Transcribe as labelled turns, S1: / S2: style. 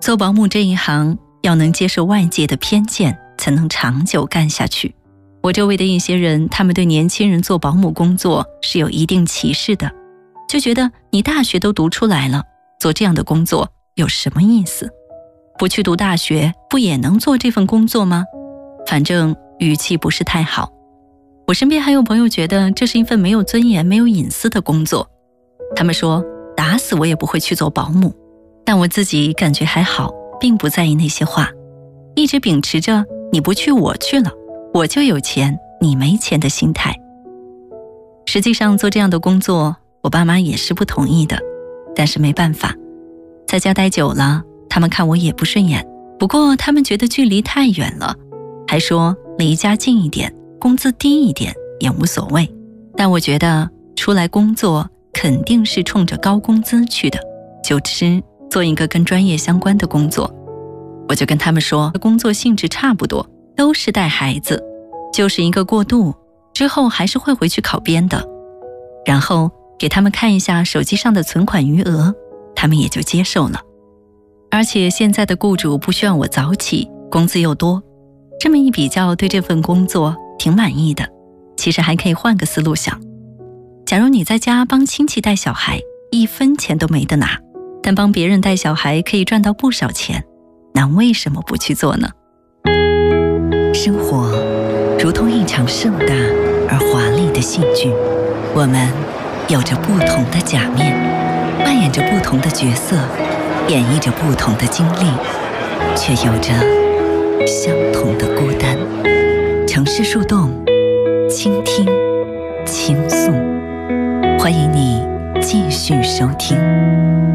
S1: 做保姆这一行，要能接受外界的偏见，才能长久干下去。我周围的一些人，他们对年轻人做保姆工作是有一定歧视的，就觉得你大学都读出来了，做这样的工作有什么意思？不去读大学，不也能做这份工作吗？反正语气不是太好。我身边还有朋友觉得这是一份没有尊严、没有隐私的工作，他们说打死我也不会去做保姆。但我自己感觉还好，并不在意那些话，一直秉持着你不去我去了，我就有钱你没钱的心态。实际上做这样的工作，我爸妈也是不同意的，但是没办法，在家待久了，他们看我也不顺眼，不过他们觉得距离太远了，还说离家近一点，工资低一点也无所谓。但我觉得出来工作肯定是冲着高工资去的，就做一个跟专业相关的工作。我就跟他们说，工作性质差不多，都是带孩子，就是一个过渡，之后还是会回去考编的。然后给他们看一下手机上的存款余额，他们也就接受了。而且现在的雇主不需要我早起，工资又多，这么一比较，对这份工作挺满意的。其实还可以换个思路想，假如你在家帮亲戚带小孩，1分钱都没得拿，但帮别人带小孩可以赚到不少钱，那为什么不去做呢？生活如同一场盛大而华丽的戏剧，我们有着不同的假面，扮演着不同的角色，演绎着不同的经历，却有着相同的孤单。城市树洞，倾听，倾诉，欢迎你继续收听。